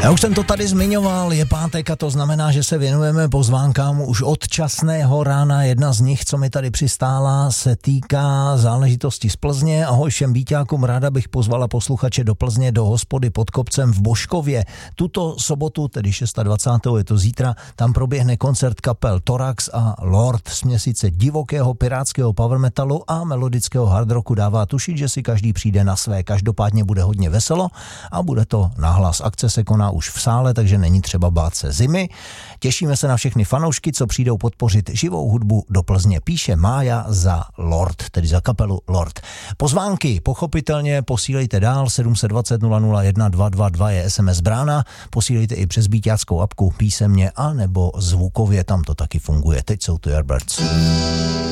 Já už jsem to tady zmiňoval, je pátek a to znamená, že se věnujeme pozvánkám už od časného rána. Jedna z nich, co mi tady přistála, se týká záležitosti z Plzně. Ahoj všem Víťákům, ráda bych pozvala posluchače do Plzně do hospody pod kopcem v Božkově. Tuto sobotu, tedy 26. je to zítra, tam proběhne koncert kapel Thorax a Lord. Směsice divokého pirátského power metalu a melodického hard rocku dává tušit, že si každý přijde na své. Každopádně bude hodně veselo a bude to nahlas. Akce se koná už v sále, takže není třeba bát se zimy. Těšíme se na všechny fanoušky, co přijdou podpořit živou hudbu do Plzně. Píše Mája za Lord, tedy za kapelu Lord. Pozvánky pochopitelně posílejte dál, 720 001 222 je SMS brána, posílejte i přes Víťáckou apku písemně a nebo zvukově, tam to taky funguje. Teď jsou tu Yardbirds.